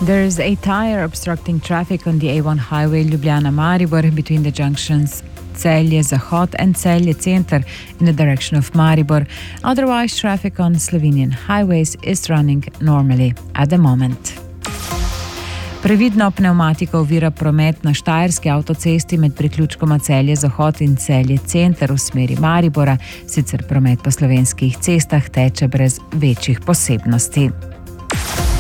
There's a tire obstructing traffic on the A1 highway Ljubljana-Maribor between the junctions Celje-Zahod and Celje-Center in the direction of Maribor. Otherwise, traffic on Slovenian highways is running normally at the moment. Previdno pnevmatika ovira promet na Štajerski avtocesti med priključkoma Celje-Zahod in Celje-Center v smeri Maribora. Sicer promet po slovenskih cestah teče brez večjih posebnosti.